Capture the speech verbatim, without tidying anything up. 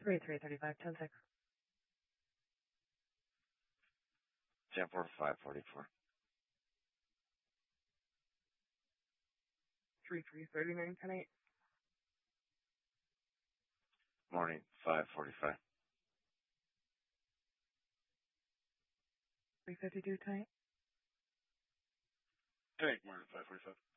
three three thirty-five, ten six. ten four, five forty-four. three three thirty-nine, ten eight. Morning, five forty-five. three fifty-two, ten eight. Tank, morning, five forty-five.